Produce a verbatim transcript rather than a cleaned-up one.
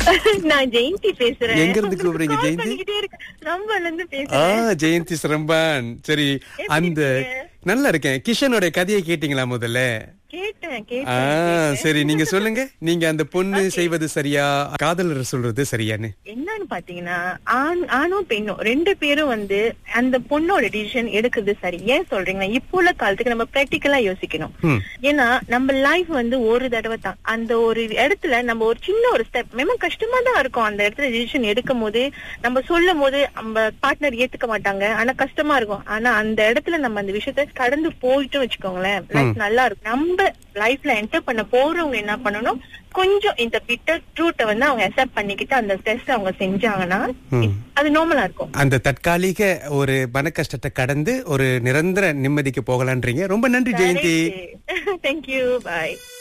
நான் ஜெயந்தி பேசுறேன். எங்க இருந்து கூப்பிடுறீங்க ஜெயந்தி? ரம்பான்ல இருந்து ஆ பேசுறேன். ஜெயந்தி சிரம்பான். சரி, அந்த நல்லா இருக்கேன். கிஷனோட கதையை கேட்டீங்களா முதல்ல? கேட்டேன் ஆ கேட்டேன். சரி, நீங்க சொல்லுங்க. நீங்க அந்த பொண்ணு செய்வது சரியா, காதலர் சொல்றது சரியான்னு? என்னன்னு பாத்தீங்கன்னா, ஆண் ஆணும் பெண்ணும் ரெண்டு பேரும் வந்து அந்த பொண்ணோட டிசிஷன் எடுக்கிறது சரி. ஏன் சொல்றீங்கன்னா, இப்போ உள்ள காலத்துக்கு நம்ம பிராக்டிக்கலா யோசிக்கணும். ம். ஏன்னா நம்ம லைஃப் வந்து ஒரு தடவை தான். அந்த ஒரு இடத்துல நம்ம ஒரு சின்ன ஒரு ஸ்டெப் மேம் கஷ்டமா தான் இருக்கும். அந்த இடத்துல டிசிஷன் எடுக்கும் போது நம்ம சொல்லும் போது நம்ம பார்ட்னர் ஏத்துக்க மாட்டாங்க, ஆனா கஷ்டமா இருக்கும். ஆனா அந்த இடத்துல நம்ம அந்த விஷயத்த கடந்து போயிட்டு வச்சுக்கோங்களேன், லைஃப் நல்லா இருக்கும். நம்ம லைஃப்ல என்டர் பண்ண போறவங்க என்ன பண்ணணும், கொஞ்சம் இந்த பிட்டர் ட்ரூட்டை வந்து அவங்க அக்செப்ட் பண்ணிக்கிட்டு அந்த டெஸ்ட் அவங்க செஞ்சாங்கன்னா அது நார்மலா இருக்கும். அந்த தற்காலிக ஒரு மன கஷ்டத்தை கடந்து ஒரு நிரந்தர நிம்மதிக்கு போகலான்றீங்க. ரொம்ப நன்றி ஜெயந்தி. தேங்க்யூ, பாய்.